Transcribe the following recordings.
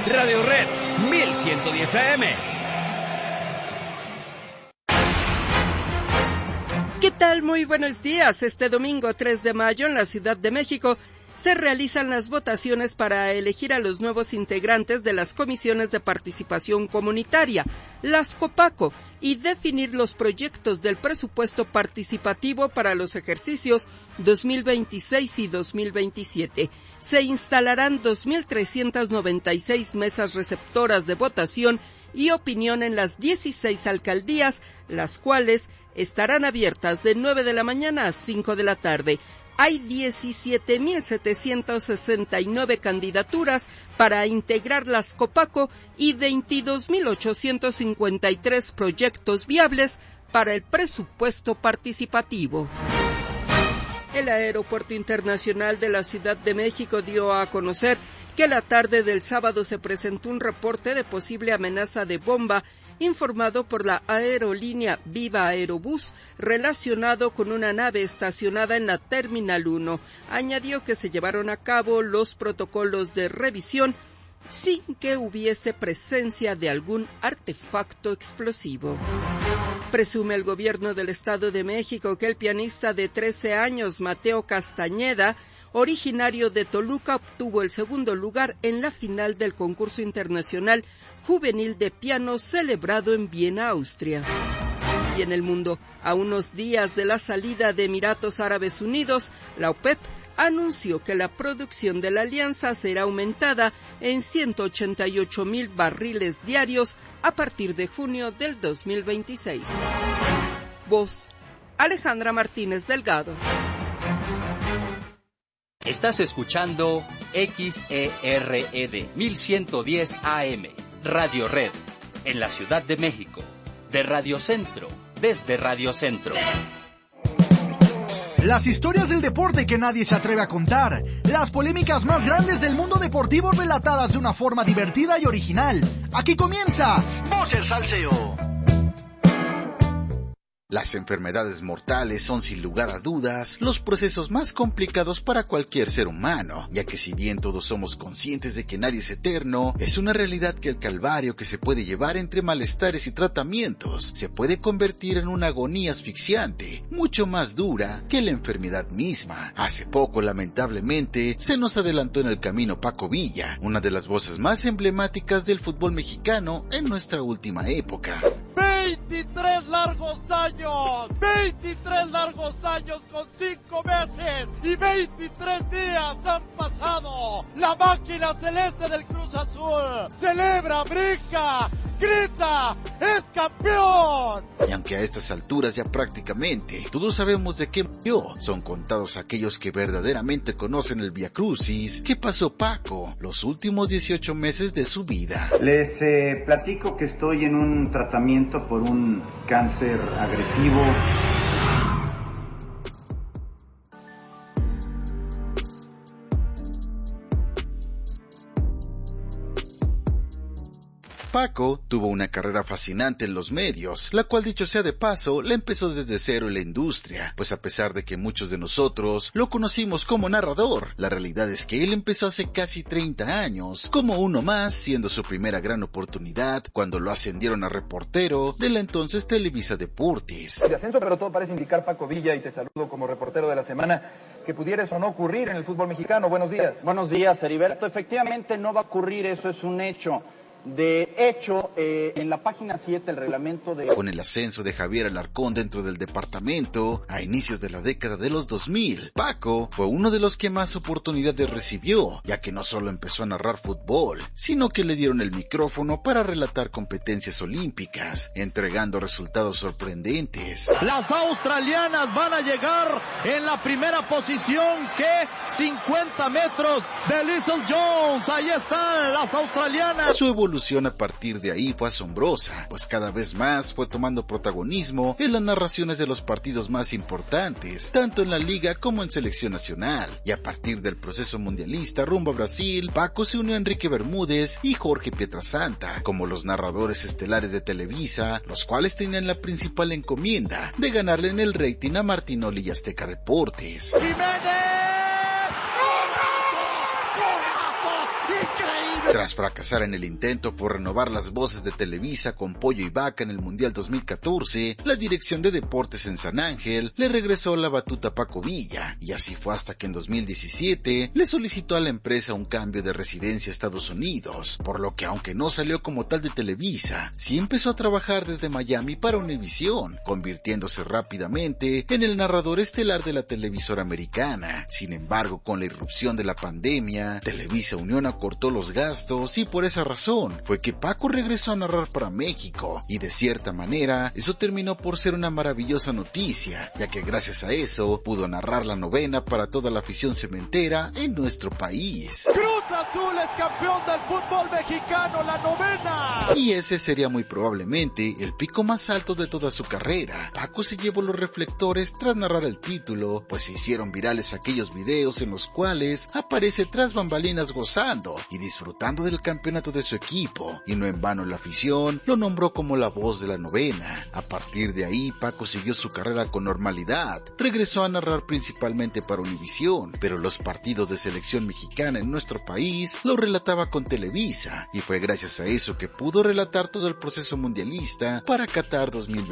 Radio Red 1110 AM. ¿Qué tal? Muy buenos días. Este domingo 3 de mayo en la Ciudad de México se realizan las votaciones para elegir a los nuevos integrantes de las comisiones de participación comunitaria, las COPACO, y definir los proyectos del presupuesto participativo para los ejercicios 2026 y 2027. Se instalarán 2.396 mesas receptoras de votación y opinión en las 16 alcaldías, las cuales estarán abiertas de 9 de la mañana a 5 de la tarde. Hay 17.769 candidaturas para integrar las COPACO y 22.853 proyectos viables para el presupuesto participativo. El Aeropuerto Internacional de la Ciudad de México dio a conocer que la tarde del sábado se presentó un reporte de posible amenaza de bomba informado por la aerolínea Viva Aerobús relacionado con una nave estacionada en la Terminal 1. Añadió que se llevaron a cabo los protocolos de revisión sin que hubiese presencia de algún artefacto explosivo. Presume el gobierno del Estado de México que el pianista de 13 años, Mateo Castañeda, originario de Toluca, obtuvo el segundo lugar en la final del concurso internacional juvenil de piano celebrado en Viena, Austria. Y en el mundo, a unos días de la salida de Emiratos Árabes Unidos, la OPEP anunció que la producción de la alianza será aumentada en 188,000 barriles diarios a partir de junio del 2026. Voz, Alejandra Martínez Delgado. Estás escuchando XERED 1110 AM, Radio Red, en la Ciudad de México, de Radio Centro, desde Radio Centro. Las historias del deporte que nadie se atreve a contar, las polémicas más grandes del mundo deportivo relatadas de una forma divertida y original. Aquí comienza Voces Salseo. Las enfermedades mortales son sin lugar a dudas los procesos más complicados para cualquier ser humano, ya que si bien todos somos conscientes de que nadie es eterno, es una realidad que el calvario que se puede llevar entre malestares y tratamientos se puede convertir en una agonía asfixiante, mucho más dura que la enfermedad misma. Hace poco, lamentablemente, se nos adelantó en el camino Paco Villa, una de las voces más emblemáticas del fútbol mexicano en nuestra última época. 23 largos años, 23 largos años con 5 meses y 23 días han pasado. La máquina celeste del Cruz Azul celebra, brinca, grita, ¡es campeón! Y aunque a estas alturas ya prácticamente todos sabemos de qué murió, son contados aquellos que verdaderamente conocen el viacrucis que pasó Paco los últimos 18 meses de su vida. Les platico que estoy en un tratamiento por un cáncer agresivo. Paco tuvo una carrera fascinante en los medios, la cual, dicho sea de paso, la empezó desde cero en la industria, pues a pesar de que muchos de nosotros lo conocimos como narrador, la realidad es que él empezó hace casi 30 años, como uno más, siendo su primera gran oportunidad cuando lo ascendieron a reportero de la entonces Televisa Deportes. De ascenso, pero todo parece indicar, Paco Villa, y te saludo como reportero de la semana, que pudiera eso no ocurrir en el fútbol mexicano. Buenos días. Buenos días, Heriberto. Efectivamente no va a ocurrir, eso es un hecho. De hecho, en la página 7 el reglamento de... Con el ascenso de Javier Alarcón dentro del departamento, a inicios de la década de los 2000, Paco fue uno de los que más oportunidades recibió, ya que no solo empezó a narrar fútbol, sino que le dieron el micrófono para relatar competencias olímpicas, entregando resultados sorprendentes. Las australianas van a llegar en la primera posición, que 50 metros de Little Jones. Ahí están las australianas. Su evolución a partir de ahí fue asombrosa, pues cada vez más fue tomando protagonismo en las narraciones de los partidos más importantes, tanto en la liga como en selección nacional, y a partir del proceso mundialista rumbo a Brasil, Paco se unió a Enrique Bermúdez y Jorge Pietrasanta como los narradores estelares de Televisa, los cuales tenían la principal encomienda de ganarle en el rating a Martinoli y Azteca Deportes. ¡Increíble! Tras fracasar en el intento por renovar las voces de Televisa con Pollo y Vaca en el Mundial 2014, la dirección de deportes en San Ángel le regresó la batuta a Paco Villa, y así fue hasta que en 2017 le solicitó a la empresa un cambio de residencia a Estados Unidos, por lo que aunque no salió como tal de Televisa, sí empezó a trabajar desde Miami para Univisión, convirtiéndose rápidamente en el narrador estelar de la televisora americana. Sin embargo, con la irrupción de la pandemia, Televisa Unión acortó los gastos y por esa razón fue que Paco regresó a narrar para México, y de cierta manera eso terminó por ser una maravillosa noticia, ya que gracias a eso pudo narrar la novena para toda la afición cementera en nuestro país. Cruz Azul es campeón del fútbol mexicano, la novena. Y ese sería muy probablemente el pico más alto de toda su carrera. Paco se llevó los reflectores tras narrar el título, pues se hicieron virales aquellos videos en los cuales aparece tras bambalinas gozando y disfrutando del campeonato de su equipo, y no en vano la afición lo nombró como la voz de la novena. A partir de ahí, Paco siguió su carrera con normalidad, regresó a narrar principalmente para Univisión, pero los partidos de selección mexicana en nuestro país lo relataba con Televisa, y fue gracias a eso que pudo relatar todo el proceso mundialista para Qatar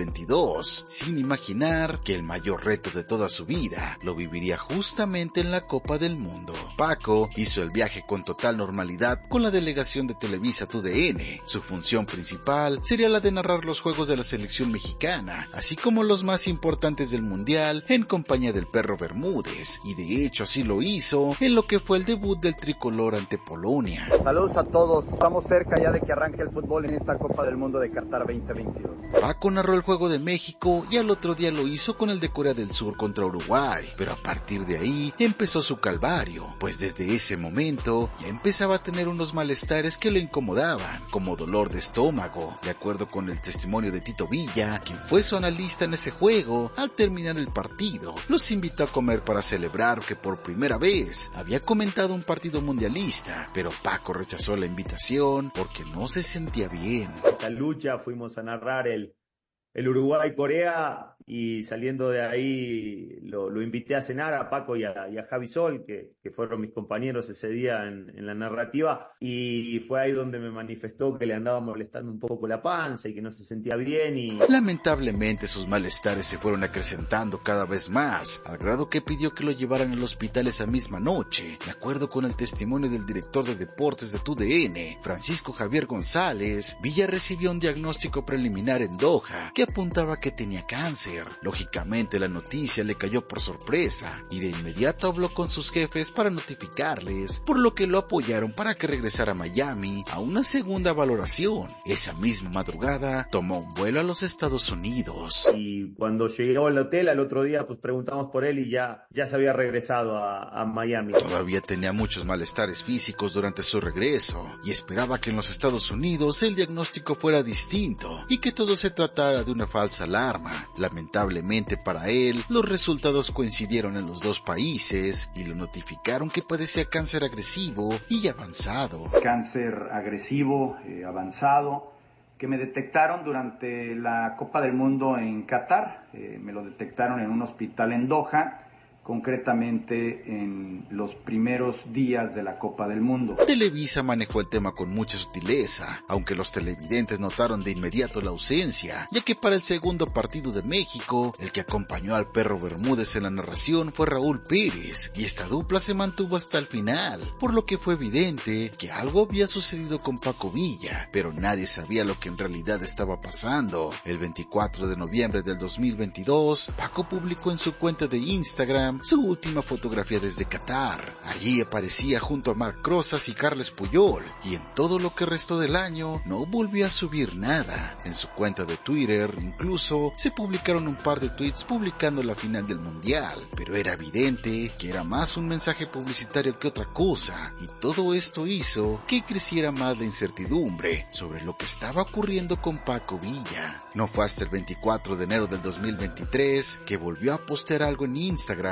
2022, sin imaginar que el mayor reto de toda su vida lo viviría justamente en la Copa del Mundo. Paco hizo el viaje con total normalidad con la delegación de Televisa TUDN. Su función principal sería la de narrar los juegos de la selección mexicana, así como los más importantes del mundial, en compañía del Perro Bermúdez, y de hecho así lo hizo en lo que fue el debut del tricolor ante Polonia. Saludos a todos, estamos cerca ya de que arranque el fútbol en esta Copa del Mundo de Qatar 2022. Paco narró el juego de México y al otro día lo hizo con el de Corea del Sur contra Uruguay, pero a partir de ahí empezó su calvario, pues desde ese momento ya empezaba a tener unos malestares que lo incomodaban, como dolor de estómago. De acuerdo con el testimonio de Tito Villa, quien fue su analista en ese juego, al terminar el partido, los invitó a comer para celebrar que por primera vez había comentado un partido mundialista, pero Paco rechazó la invitación porque no se sentía bien. Esta lucha fuimos a narrar el Uruguay-Corea, y saliendo de ahí lo invité a cenar a Paco y a Javi Sol, que fueron mis compañeros ese día en la narrativa, y fue ahí donde me manifestó que le andaba molestando un poco la panza y que no se sentía bien. Y lamentablemente sus malestares se fueron acrecentando cada vez más, al grado que pidió que lo llevaran al hospital esa misma noche. De acuerdo con el testimonio del director de deportes de TUDN, Francisco Javier González, Villa recibió un diagnóstico preliminar en Doha que apuntaba que tenía cáncer. Lógicamente la noticia le cayó por sorpresa y de inmediato habló con sus jefes para notificarles, por lo que lo apoyaron para que regresara a Miami a una segunda valoración. Esa misma madrugada tomó un vuelo a los Estados Unidos. Y cuando llegó al hotel al otro día, pues preguntamos por él y ya se había regresado a Miami. Todavía tenía muchos malestares físicos durante su regreso y esperaba que en los Estados Unidos el diagnóstico fuera distinto y que todo se tratara de una falsa alarma. Lamentablemente para él, los resultados coincidieron en los dos países y lo notificaron que padecía cáncer agresivo y avanzado. Cáncer agresivo, avanzado, que me detectaron durante la Copa del Mundo en Qatar. Me lo detectaron en un hospital en Doha, concretamente en los primeros días de la Copa del Mundo. Televisa manejó el tema con mucha sutileza, aunque los televidentes notaron de inmediato la ausencia, ya que para el segundo partido de México, el que acompañó al Perro Bermúdez en la narración fue Raúl Pérez, y esta dupla se mantuvo hasta el final, por lo que fue evidente que algo había sucedido con Paco Villa, pero nadie sabía lo que en realidad estaba pasando. El 24 de noviembre del 2022, Paco publicó en su cuenta de Instagram su última fotografía desde Qatar. Allí aparecía junto a Marc Rosas y Carles Puyol, y en todo lo que restó del año no volvió a subir nada. En su cuenta de Twitter incluso se publicaron un par de tweets publicando la final del mundial, pero era evidente que era más un mensaje publicitario que otra cosa, y todo esto hizo que creciera más la incertidumbre sobre lo que estaba ocurriendo con Paco Villa. No fue hasta el 24 de enero del 2023 que volvió a postear algo en Instagram,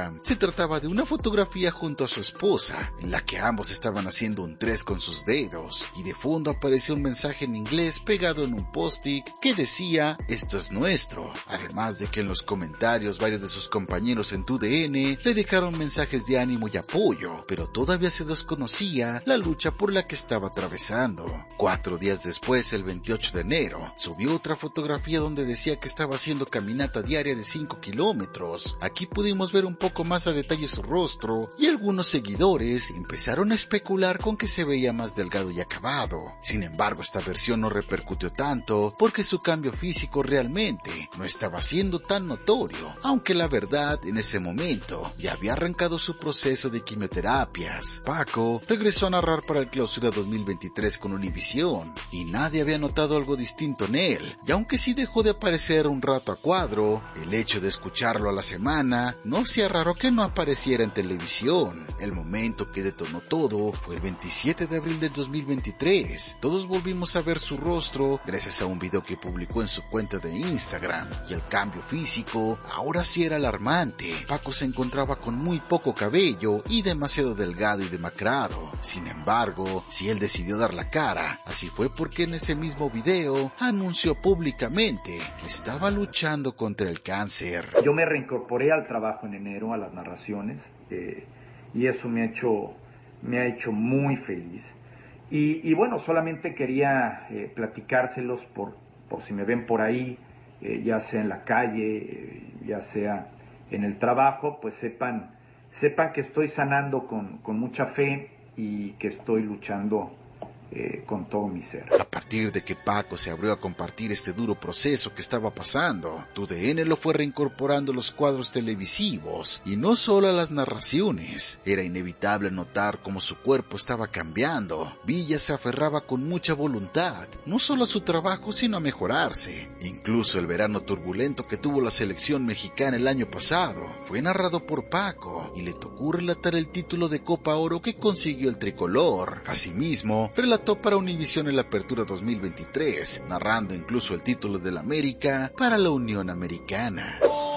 Instagram. Se trataba de una fotografía junto a su esposa, en la que ambos estaban haciendo un 3 con sus dedos, y de fondo apareció un mensaje en inglés pegado en un post-it que decía: esto es nuestro. Además de que en los comentarios varios de sus compañeros en TUDN le dejaron mensajes de ánimo y apoyo, pero todavía se desconocía la lucha por la que estaba atravesando. 4 días después, el 28 de enero, subió otra fotografía donde decía que estaba haciendo caminata diaria de 5 kilómetros. Aquí pudimos ver un poco más a detalle su rostro y algunos seguidores empezaron a especular con que se veía más delgado y acabado. Sin embargo, esta versión no repercutió tanto porque su cambio físico realmente no estaba siendo tan notorio, aunque la verdad en ese momento ya había arrancado su proceso de quimioterapias. Paco regresó a narrar para el Clausura 2023 con Univisión y nadie había notado algo distinto en él, y aunque sí dejó de aparecer un rato a cuadro, el hecho de escucharlo a la semana no hacía raro que no apareciera en televisión. El momento que detonó todo fue el 27 de abril del 2023. Todos volvimos a ver su rostro gracias a un video que publicó en su cuenta de Instagram, y el cambio físico ahora sí era alarmante. Paco se encontraba con muy poco cabello y demasiado delgado y demacrado. Sin embargo, si él decidió dar la cara, así fue porque en ese mismo video anunció públicamente que estaba luchando contra el cáncer. Yo me reincorporé al trabajo en enero, a las narraciones, y eso me ha hecho muy feliz. Y bueno, solamente quería platicárselos por si me ven por ahí, ya sea en la calle, ya sea en el trabajo, pues sepan que estoy sanando con mucha fe y que estoy luchando con todo mi ser. A partir de que Paco se abrió a compartir este duro proceso que estaba pasando, TUDN lo fue reincorporando a los cuadros televisivos y no solo a las narraciones. Era inevitable notar cómo su cuerpo estaba cambiando. Villa se aferraba con mucha voluntad, no solo a su trabajo sino a mejorarse. Incluso el verano turbulento que tuvo la selección mexicana el año pasado fue narrado por Paco y le tocó relatar el título de Copa Oro que consiguió el tricolor. Asimismo, relató para Univisión en la Apertura 2023, narrando incluso el título del América para la Unión Americana.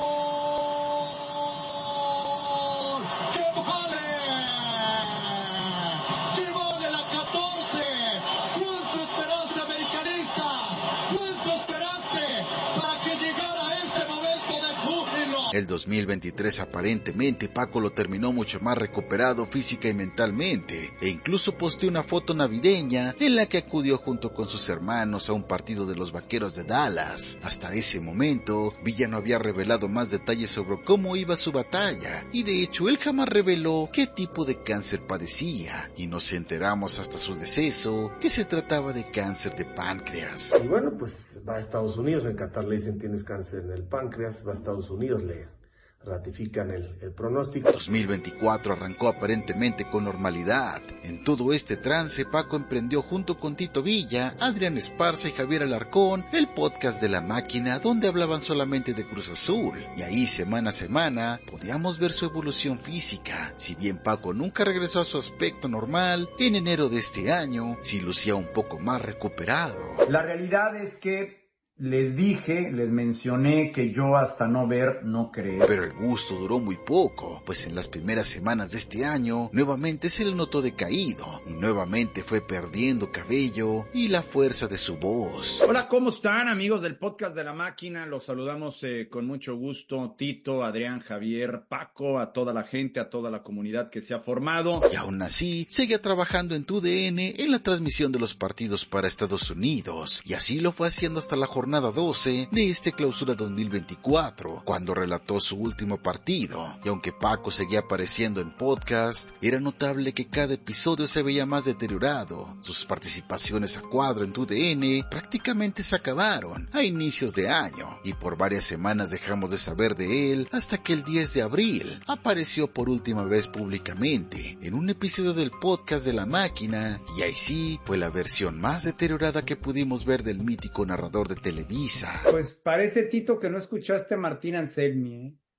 El 2023 aparentemente Paco lo terminó mucho más recuperado física y mentalmente, e incluso posteó una foto navideña en la que acudió junto con sus hermanos a un partido de los Vaqueros de Dallas. Hasta ese momento, Villa no había revelado más detalles sobre cómo iba su batalla, y de hecho él jamás reveló qué tipo de cáncer padecía, y nos enteramos hasta su deceso que se trataba de cáncer de páncreas. Y bueno, pues va a Estados Unidos, en Qatar le dicen tienes cáncer en el páncreas, va a Estados Unidos, le ratifican el pronóstico. 2024 arrancó aparentemente con normalidad. En todo este trance, Paco emprendió junto con Tito Villa, Adrián Esparza y Javier Alarcón el podcast de La Máquina, donde hablaban solamente de Cruz Azul, y ahí semana a semana podíamos ver su evolución física. Si bien Paco nunca regresó a su aspecto normal, en enero de este año sí lucía un poco más recuperado. La realidad es que les mencioné que yo hasta no ver, no creer. Pero el gusto duró muy poco, pues en las primeras semanas de este año, nuevamente se le notó decaído, y nuevamente fue perdiendo cabello y la fuerza de su voz. Hola, ¿cómo están, amigos del podcast de La Máquina? Los saludamos con mucho gusto, Tito, Adrián, Javier, Paco, a toda la gente, a toda la comunidad que se ha formado. Y aún así, seguía trabajando en TUDN en la transmisión de los partidos para Estados Unidos, y así lo fue haciendo hasta la jornada 12 de este Clausura 2024, cuando relató su último partido. Y aunque Paco seguía apareciendo en podcast, era notable que cada episodio se veía más deteriorado. Sus participaciones a cuadro en TUDN prácticamente se acabaron a inicios de año, y por varias semanas dejamos de saber de él hasta que el 10 de abril apareció por última vez públicamente en un episodio del podcast de La Máquina, y ahí sí fue la versión más deteriorada que pudimos ver del mítico narrador de Televisa. Pues parece, Tito, que no escuchaste a Martín Anselmi, ¿eh?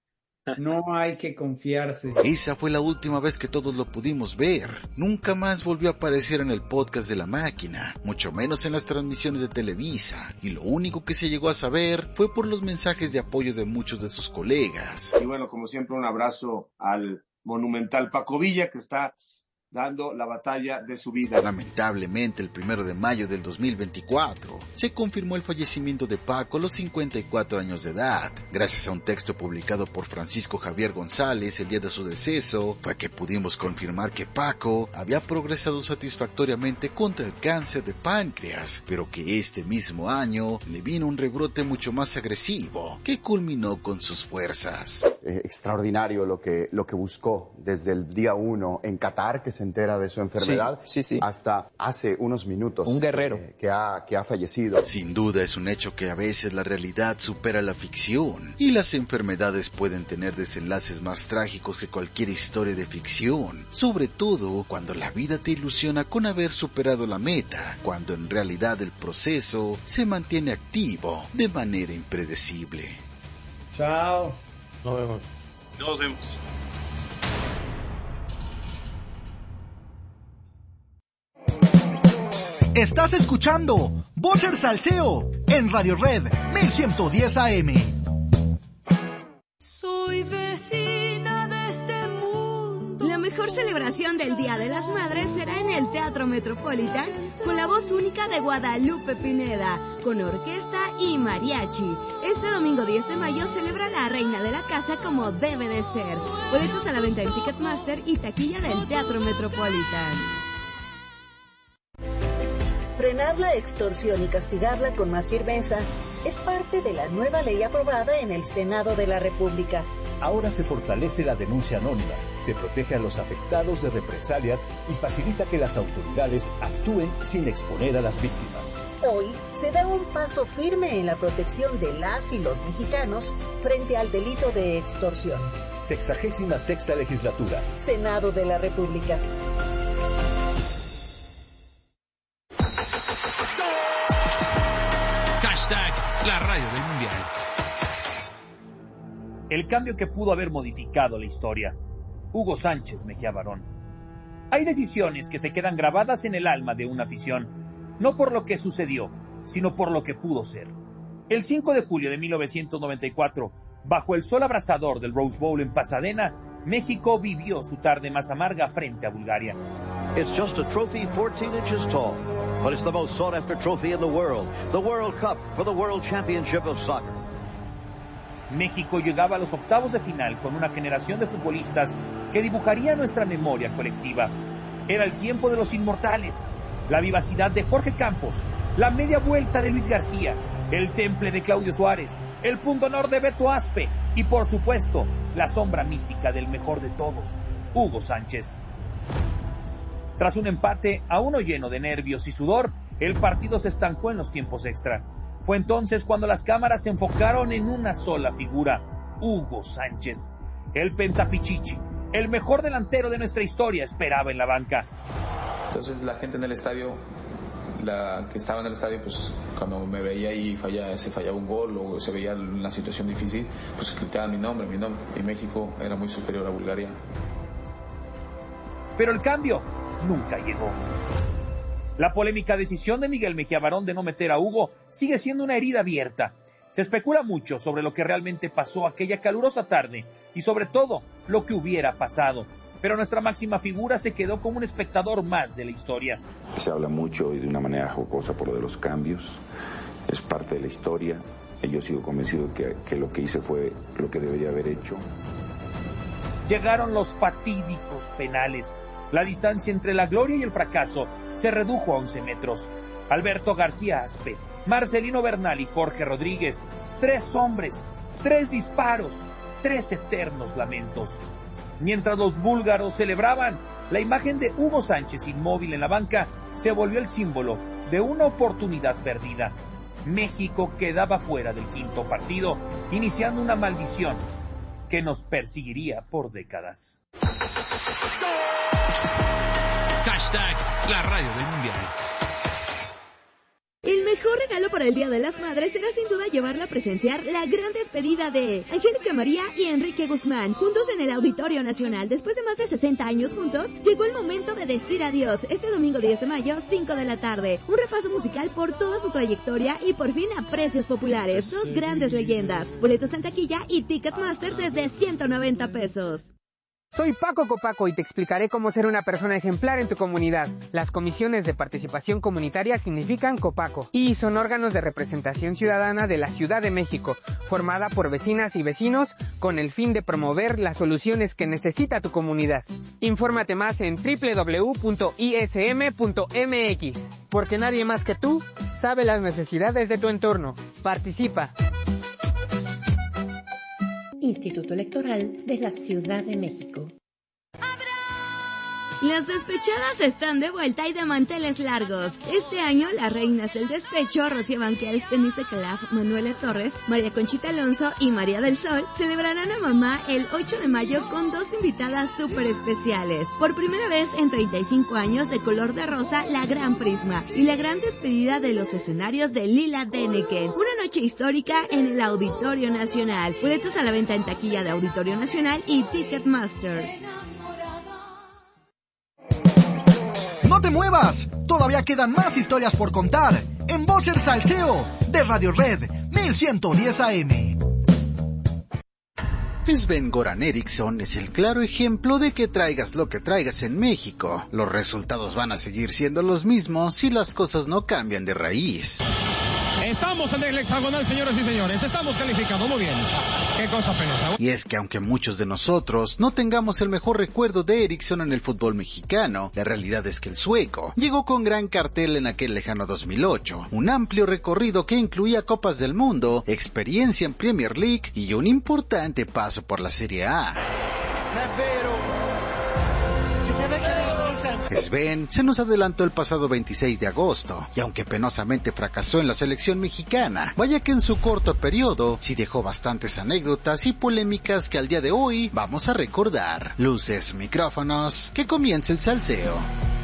No hay que confiarse. Esa fue la última vez que todos lo pudimos ver. Nunca más volvió a aparecer en el podcast de La Máquina, mucho menos en las transmisiones de Televisa, y lo único que se llegó a saber fue por los mensajes de apoyo de muchos de sus colegas. Y bueno, como siempre, un abrazo al monumental Paco Villa, que está dando la batalla de su vida. Lamentablemente, el 1 de mayo del 2024, se confirmó el fallecimiento de Paco a los 54 años de edad. Gracias a un texto publicado por Francisco Javier González el día de su deceso, fue que pudimos confirmar que Paco había progresado satisfactoriamente contra el cáncer de páncreas, pero que este mismo año le vino un rebrote mucho más agresivo, que culminó con sus fuerzas. Extraordinario lo que buscó desde el día 1 en Qatar, que se entera de su enfermedad, sí. Hasta hace unos minutos. Un guerrero. Que ha fallecido. Sin duda es un hecho que a veces la realidad supera la ficción, y las enfermedades pueden tener desenlaces más trágicos que cualquier historia de ficción, sobre todo cuando la vida te ilusiona con haber superado la meta, cuando en realidad el proceso se mantiene activo de manera impredecible. Chao. Nos vemos. Nos vemos. Estás escuchando Voces Salseo en Radio Red 1110 AM. Soy vecina de este mundo. La mejor celebración del Día de las Madres será en el Teatro Metropolitan con la voz única de Guadalupe Pineda, con orquesta y mariachi. Este domingo 10 de mayo celebra la reina de la casa como debe de ser. Boletos a la venta en Ticketmaster y taquilla del Teatro Metropolitan. Frenar la extorsión y castigarla con más firmeza es parte de la nueva ley aprobada en el Senado de la República. Ahora se fortalece la denuncia anónima, se protege a los afectados de represalias y facilita que las autoridades actúen sin exponer a las víctimas. Hoy se da un paso firme en la protección de las y los mexicanos frente al delito de extorsión. 66ª Legislatura. Senado de la República. La radio del Mundial. El cambio que pudo haber modificado la historia. Hugo Sánchez Mejía Barón. Hay decisiones que se quedan grabadas en el alma de una afición, no por lo que sucedió, sino por lo que pudo ser. El 5 de julio de 1994, bajo el sol abrasador del Rose Bowl en Pasadena, México vivió su tarde más amarga frente a Bulgaria. It's just a trophy 14 inches tall, but it's the most sought-after trophy in the World Cup for the World Championship of Soccer. México llegaba a los octavos de final con una generación de futbolistas que dibujaría nuestra memoria colectiva. Era el tiempo de los inmortales, la vivacidad de Jorge Campos, la media vuelta de Luis García, el temple de Claudio Suárez, el punto honor de Beto Aspe y, por supuesto, la sombra mítica del mejor de todos, Hugo Sánchez. Tras un empate a uno lleno de nervios y sudor, el partido se estancó en los tiempos extra. Fue entonces cuando las cámaras se enfocaron en una sola figura, Hugo Sánchez. El pentapichichi, el mejor delantero de nuestra historia, esperaba en la banca. Entonces la gente en el estadio, la que estaba en el estadio, pues cuando me veía y se fallaba un gol o se veía una situación difícil, pues gritaban mi nombre. Y México era muy superior a Bulgaria. Pero el cambio nunca llegó. La polémica decisión de Miguel Mejía Barón de no meter a Hugo sigue siendo una herida abierta. Se especula mucho sobre lo que realmente pasó aquella calurosa tarde y sobre todo lo que hubiera pasado. Pero nuestra máxima figura se quedó como un espectador más de la historia. Se habla mucho y de una manera jocosa por lo de los cambios. Es parte de la historia. Y yo sigo convencido que lo que hice fue lo que debería haber hecho. Llegaron los fatídicos penales. La distancia entre la gloria y el fracaso se redujo a 11 metros. Alberto García Aspe, Marcelino Bernal y Jorge Rodríguez. 3 hombres, 3 disparos, 3 eternos lamentos. Mientras los búlgaros celebraban, la imagen de Hugo Sánchez inmóvil en la banca se volvió el símbolo de una oportunidad perdida. México quedaba fuera del quinto partido, iniciando una maldición que nos perseguiría por décadas. Hashtag la radio del Mundial. El mejor mejor regalo para el Día de las Madres será sin duda llevarla a presenciar la gran despedida de Angélica María y Enrique Guzmán, juntos en el Auditorio Nacional. Después de más de 60 años juntos, llegó el momento de decir adiós. Este domingo 10 de mayo, 5 de la tarde. Un repaso musical por toda su trayectoria y por fin a precios populares. Dos grandes leyendas. Boletos en taquilla y Ticketmaster desde 190 pesos. Soy Paco Copaco y te explicaré cómo ser una persona ejemplar en tu comunidad. Las comisiones de participación comunitaria significan Copaco y son órganos de representación ciudadana de la Ciudad de México, formada por vecinas y vecinos con el fin de promover las soluciones que necesita tu comunidad. Infórmate más en www.ism.mx, porque nadie más que tú sabe las necesidades de tu entorno. Participa. Instituto Electoral de la Ciudad de México. Las despechadas están de vuelta y de manteles largos. Este año, las reinas del despecho, Rocío Banquels, Denise Calaf, Manuela Torres, María Conchita Alonso y María del Sol, celebrarán a mamá el 8 de mayo con dos invitadas súper especiales. Por primera vez en 35 años, de color de rosa, la Gran Prisma y la gran despedida de los escenarios de Lila Denneken. Una noche histórica en el Auditorio Nacional. Boletos a la venta en taquilla de Auditorio Nacional y Ticketmaster. ¡No te muevas! Todavía quedan más historias por contar en Voz el Salseo de Radio Red 1110 AM. Sven-Goran Eriksson es el claro ejemplo de que traigas lo que traigas en México, los resultados van a seguir siendo los mismos si las cosas no cambian de raíz. Estamos en el hexagonal, señoras y señores, estamos calificados, muy bien. Qué cosa penosa. Y es que aunque muchos de nosotros no tengamos el mejor recuerdo de Eriksson en el fútbol mexicano, la realidad es que el sueco llegó con gran cartel en aquel lejano 2008, un amplio recorrido que incluía Copas del Mundo, experiencia en Premier League y un importante paso por la Serie A. Sven se nos adelantó el pasado 26 de agosto, y aunque penosamente fracasó en la selección mexicana, vaya que en su corto periodo sí dejó bastantes anécdotas y polémicas que al día de hoy vamos a recordar. Luces, micrófonos, que comience el salseo.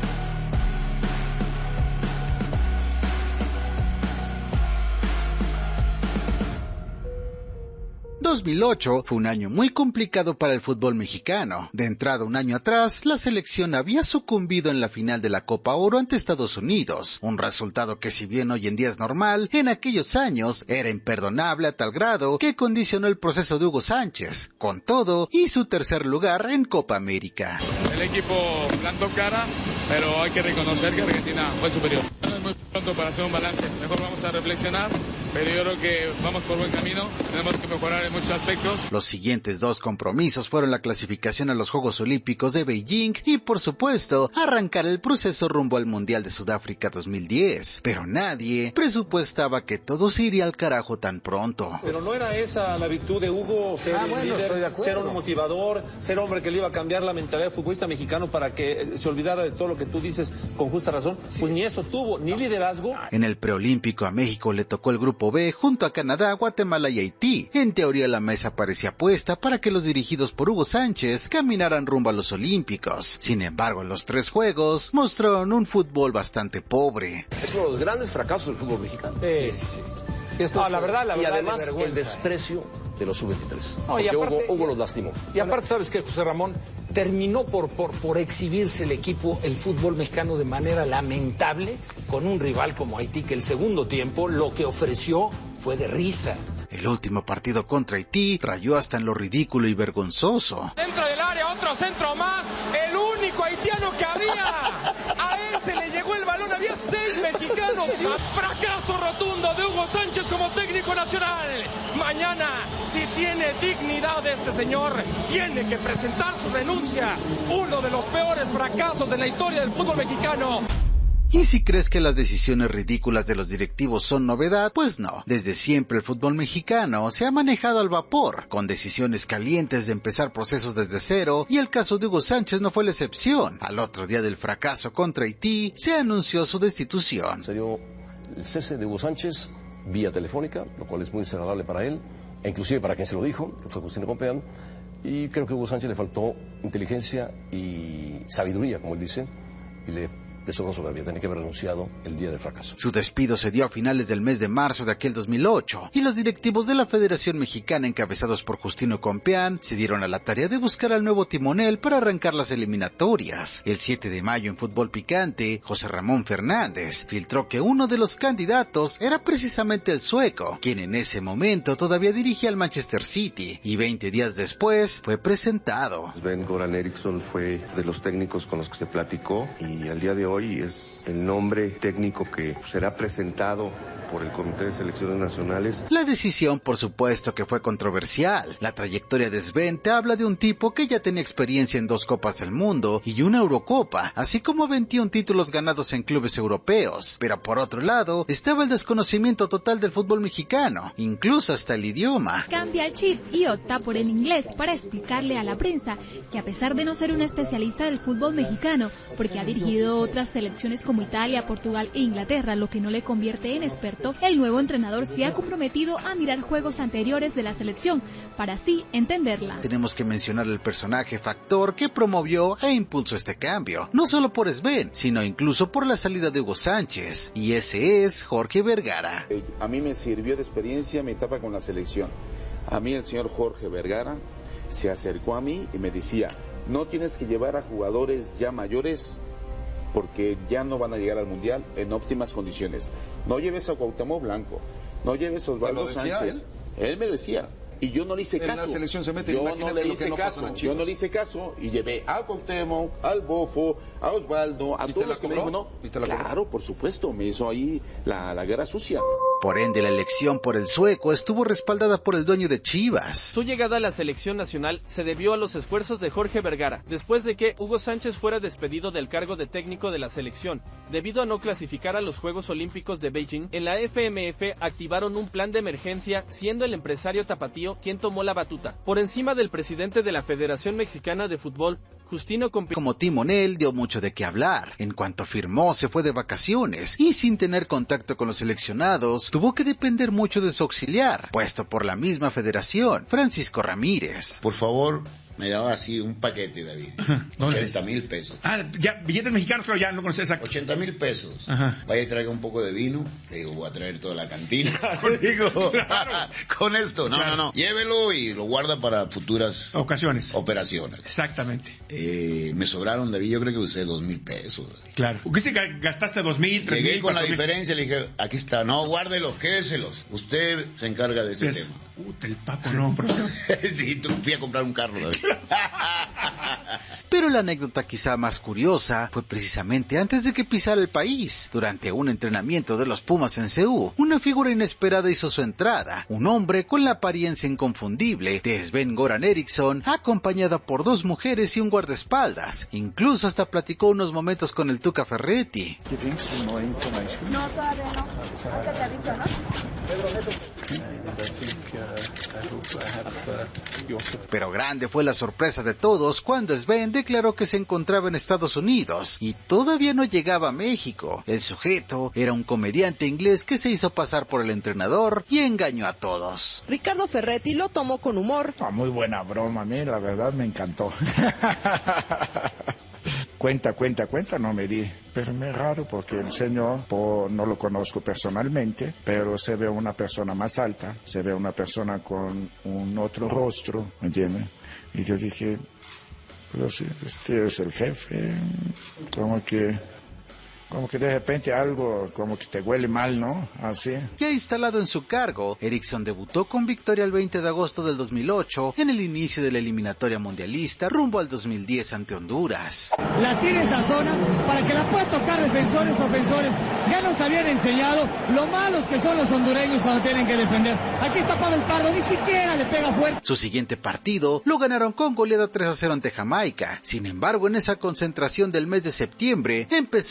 2008 fue un año muy complicado para el fútbol mexicano. De entrada, un año atrás, la selección había sucumbido en la final de la Copa Oro ante Estados Unidos, un resultado que, si bien hoy en día es normal, en aquellos años era imperdonable a tal grado que condicionó el proceso de Hugo Sánchez, con todo y su tercer lugar en Copa América. El equipo plantó cara, pero hay que reconocer que Argentina fue superior. No es muy pronto para hacer un balance, mejor vamos a reflexionar, pero yo creo que vamos por buen camino, tenemos que mejorar en muchos aspectos. Los siguientes dos compromisos fueron la clasificación a los Juegos Olímpicos de Beijing y, por supuesto, arrancar el proceso rumbo al Mundial de Sudáfrica 2010. Pero nadie presupuestaba que todo se iría al carajo tan pronto. Pero no era esa la virtud de Hugo, ser un líder, ser un motivador, ser hombre que le iba a cambiar la mentalidad del futbolista mexicano para que se olvidara de todo lo que tú dices con justa razón. Pues ni eso tuvo, ni liderazgo. En el preolímpico a México le tocó el grupo B junto a Canadá, Guatemala y Haití. En teoría la mesa parecía puesta para que los dirigidos por Hugo Sánchez caminaran rumbo a los Olímpicos. Sin embargo, en los tres juegos mostraron un fútbol bastante pobre. Es uno de los grandes fracasos del fútbol mexicano. Sí, la verdad, y además el desprecio de los sub-23. No, y aparte, Hugo los lastimó. Y aparte, ¿sabes qué, José Ramón? Terminó por exhibirse el equipo, el fútbol mexicano, de manera lamentable con un rival como Haití, que el segundo tiempo lo que ofreció fue de risa. El último partido contra Haití rayó hasta en lo ridículo y vergonzoso. Dentro del área, otro centro más, el único haitiano que había. A él se le llegó el balón, había 6 mexicanos. Fracaso rotundo de Hugo Sánchez como técnico nacional. Mañana, si tiene dignidad este señor, tiene que presentar su renuncia. Uno de los peores fracasos en la historia del fútbol mexicano. Y si crees que las decisiones ridículas de los directivos son novedad, pues no. Desde siempre el fútbol mexicano se ha manejado al vapor, con decisiones calientes de empezar procesos desde cero, y el caso de Hugo Sánchez no fue la excepción. Al otro día del fracaso contra Haití, se anunció su destitución. Se dio el cese de Hugo Sánchez vía telefónica, lo cual es muy desagradable para él, e inclusive para quien se lo dijo, que fue Justino Compeán, y creo que a Hugo Sánchez le faltó inteligencia y sabiduría, como él dice, y le eso con soberbia, tenía que haber renunciado el día del fracaso. Su despido se dio a finales del mes de marzo de aquel 2008 y los directivos de la Federación Mexicana, encabezados por Justino Compeán, se dieron a la tarea de buscar al nuevo timonel para arrancar las eliminatorias. El 7 de mayo en Fútbol Picante, José Ramón Fernández filtró que uno de los candidatos era precisamente el sueco, quien en ese momento todavía dirigía al Manchester City y 20 días después fue presentado. Sven-Göran Eriksson fue de los técnicos con los que se platicó y al día de hoy es el nombre técnico que será presentado por el Comité de Selecciones Nacionales. La decisión, por supuesto, que fue controversial. La trayectoria de Sven te habla de un tipo que ya tenía experiencia en 2 Copas del Mundo y una Eurocopa, así como 21 títulos ganados en clubes europeos. Pero por otro lado, estaba el desconocimiento total del fútbol mexicano, incluso hasta el idioma. Cambia el chip y opta por el inglés para explicarle a la prensa que a pesar de no ser un especialista del fútbol mexicano, porque ha dirigido otras selecciones como Italia, Portugal e Inglaterra, lo que no le convierte en experto, el nuevo entrenador se ha comprometido a mirar juegos anteriores de la selección para así entenderla. Tenemos que mencionar el personaje factor que promovió e impulsó este cambio, no solo por Sven, sino incluso por la salida de Hugo Sánchez, y ese es Jorge Vergara. A mí me sirvió de experiencia mi etapa con la selección. A mí el señor Jorge Vergara se acercó a mí y me decía, no tienes que llevar a jugadores ya mayores porque ya no van a llegar al Mundial en óptimas condiciones. No lleves a Cuauhtémoc Blanco, no lleves a Osvaldo Sánchez. Él me decía, y yo no le hice caso. En la selección se mete, yo no le hice caso. Yo no le hice caso y llevé a Cuauhtémoc, al Bofo, a Osvaldo, a todos los que me dijo, no. Claro, por supuesto, me hizo ahí la guerra sucia. Por ende, la elección por el sueco estuvo respaldada por el dueño de Chivas. Su llegada a la selección nacional se debió a los esfuerzos de Jorge Vergara, después de que Hugo Sánchez fuera despedido del cargo de técnico de la selección. Debido a no clasificar a los Juegos Olímpicos de Beijing, en la FMF activaron un plan de emergencia, siendo el empresario tapatío quien tomó la batuta. Por encima del presidente de la Federación Mexicana de Fútbol, Justino Compeán. Como timonel dio mucho de qué hablar. En cuanto firmó, se fue de vacaciones y sin tener contacto con los seleccionados, tuvo que depender mucho de su auxiliar, puesto por la misma federación, Francisco Ramírez. Por favor, me daba así un paquete, David. 80,000 pesos. Ah, ya, billetes mexicanos, creo, ya no conoces exacto. 80,000 pesos. Ajá. Vaya y traiga un poco de vino. Le digo, voy a traer toda la cantina. Claro. Con esto. No. Llévelo y lo guarda para futuras operaciones. Exactamente. Me sobraron, David, yo creo que usé 2,000 pesos. Claro. ¿Qué si gastaste 2,000, 3,000? Llegué con la diferencia, le dije, aquí está. No, guárdelos, quédeselos. Usted se encarga de ese tema. El Paco no, profesor. Sí, tú fui a comprar un carro, David. Pero la anécdota quizá más curiosa fue precisamente antes de que pisara el país. Durante un entrenamiento de los Pumas en Seúl, una figura inesperada hizo su entrada, un hombre con la apariencia inconfundible de Sven-Göran Eriksson, acompañada por 2 mujeres y un guardaespaldas. Incluso hasta platicó unos momentos con el Tuca Ferretti. No, todavía no. Hasta te aviso, ¿no? Pero grande fue la sorpresa de todos cuando Sven declaró que se encontraba en Estados Unidos y todavía no llegaba a México. El sujeto era un comediante inglés que se hizo pasar por el entrenador y engañó a todos. Ricardo Ferretti lo tomó con humor. Muy buena broma, a mí la verdad me encantó. Cuenta, no me di. Pero me es raro porque el señor, no lo conozco personalmente, pero se ve una persona más alta, se ve una persona con un otro rostro, ¿me entiendes? Y yo dije, pero si este es el jefe, como que de repente algo como que te huele mal, ¿no? Así. Ya instalado en su cargo, Eriksson debutó con victoria el 20 de agosto del 2008 en el inicio de la eliminatoria mundialista rumbo al 2010 ante Honduras. La tiene esa zona para que la pueda tocar defensores o ofensores. Ya nos habían enseñado lo malos que son los hondureños cuando tienen que defender. Aquí está Pavel Pardo, ni siquiera le pega fuerte. Su siguiente partido lo ganaron con goleada 3-0 ante Jamaica. Sin embargo, en esa concentración del mes de septiembre empezó el gran problema.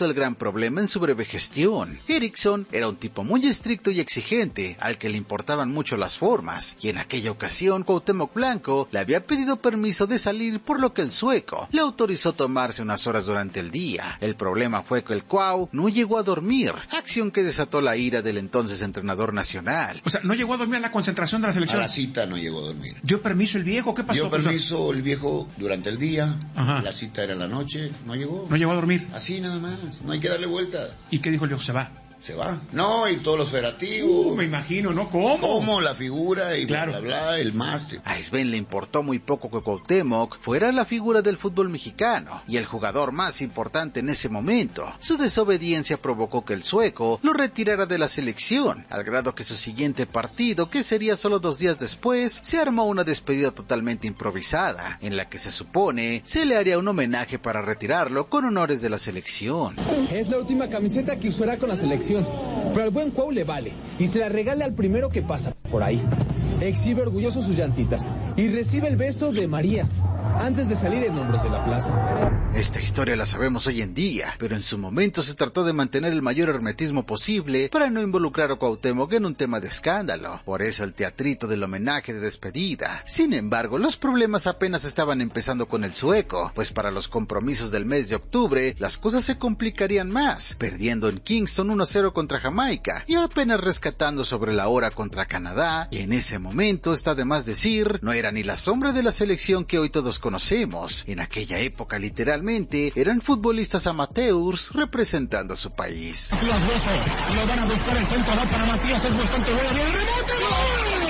problema en su breve gestión. Eriksson era un tipo muy estricto y exigente, al que le importaban mucho las formas, y en aquella ocasión Cuauhtémoc Blanco le había pedido permiso de salir, por lo que el sueco le autorizó tomarse unas horas durante el día. El problema fue que el Cuau no llegó a dormir, acción que desató la ira del entonces entrenador nacional. O sea, no llegó a dormir a la concentración de la selección. A la cita no llegó a dormir. ¿Dio permiso el viejo? ¿Qué pasó? Dio permiso el viejo durante el día. Ajá. La cita era en la noche, no llegó. No llegó a dormir. Así nada más, no hay que darle vuelta. ¿Y qué dijo el viejo? Se va. Se va. No, y todos los federativos. Me imagino, ¿no? ¿Cómo? ¿Cómo? La figura y claro. bla, bla, bla, el máster. A Sven le importó muy poco que Cuauhtémoc fuera la figura del fútbol mexicano y el jugador más importante en ese momento. Su desobediencia provocó que el sueco lo retirara de la selección, al grado que su siguiente partido, que sería solo 2 días después, se armó una despedida totalmente improvisada, en la que se supone se le haría un homenaje para retirarlo con honores de la selección. Es la última camiseta que usará con la selección. Pero al buen Cuau le vale y se la regala al primero que pasa por ahí. Exhibe orgulloso sus llantitas y recibe el beso de María antes de salir en hombros de la plaza. Esta historia la sabemos hoy en día, pero en su momento se trató de mantener el mayor hermetismo posible para no involucrar a Cuauhtémoc en un tema de escándalo. Por eso el teatrito del homenaje de despedida. Sin embargo, los problemas apenas estaban empezando con el sueco, pues para los compromisos del mes de octubre, las cosas se complicarían más, perdiendo en Kingston 1-0 contra Jamaica y apenas rescatando sobre la hora contra Canadá, y en ese momento, está de más decir, no era ni la sombra de la selección que hoy todos conocemos. En aquella época, literalmente, eran futbolistas amateurs representando a su país. Matías Bozo, lo van a buscar el centro, va para Matías, es bastante bueno, el remate, ¡gol!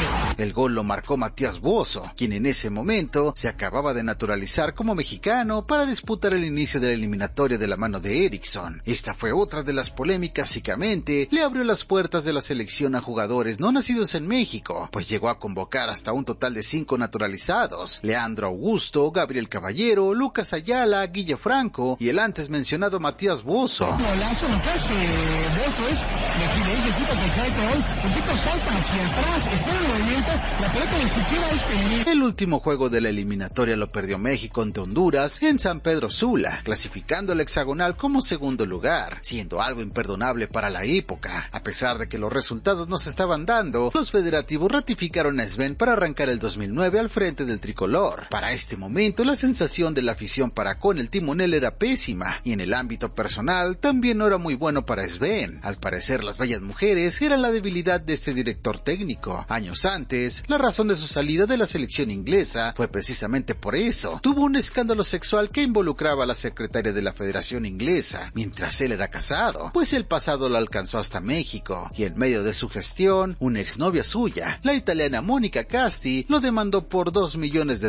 El gol lo marcó Matías Bozo, quien en ese momento se acababa de naturalizar como mexicano para disputar el inicio de la eliminatoria de la mano de Eriksson. Esta fue otra de las polémicas, básicamente, le abrió las puertas de la selección a jugadores no nacidos en México, pues llegó a convocar hasta un total de 5 naturalizados: Leandro Augusto, Gabriel Caballero, Lucas Ayala, Guille Franco y el antes mencionado Matías Bozo. Golazo, lo que hace Bozo es, le quita que cae gol, el tipo salta hacia atrás, espera el movimiento, la pelota ni siquiera es pendiente. El último juego de la eliminatoria lo perdió México ante Honduras en San Pedro Sula, clasificando al hexagonal como segundo lugar, siendo algo imperdonable para la época. A pesar de que los resultados no se estaban dando, los federativos ratificaron a Sven para arrancar el 2009 al frente del tricolor. Para este momento, la sensación de la afición para con el timonel era pésima, y en el ámbito personal también no era muy bueno para Sven. Al parecer, las bellas mujeres eran la debilidad de este director técnico. Años antes, la razón de su salida de la selección inglesa fue precisamente por eso. Tuvo un escándalo sexual que involucraba a la secretaria de la Federación Inglesa, mientras él era casado, pues el pasado lo alcanzó hasta México, y en medio de su gestión, una exnovia suya, la italiana Mónica Casti, lo demandó por $2 millones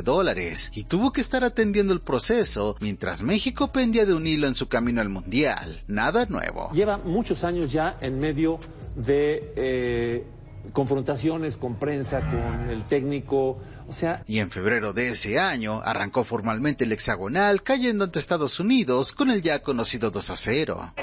y tuvo que estar atendiendo el proceso mientras México pendía de un hilo en su camino al Mundial. Nada nuevo. Lleva muchos años ya en medio de confrontaciones con prensa, con el técnico, o sea... Y en febrero de ese año arrancó formalmente el hexagonal, cayendo ante Estados Unidos con el ya conocido 2-0.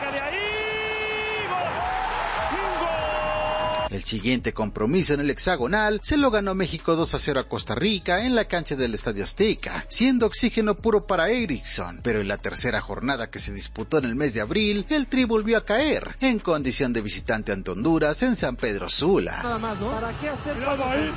El siguiente compromiso en el hexagonal se lo ganó México 2-0 a Costa Rica en la cancha del Estadio Azteca, siendo oxígeno puro para Eriksson, pero en la tercera jornada que se disputó en el mes de abril, el Tri volvió a caer, en condición de visitante ante Honduras en San Pedro Sula. Nada más, ¿no? ¿Para qué hacer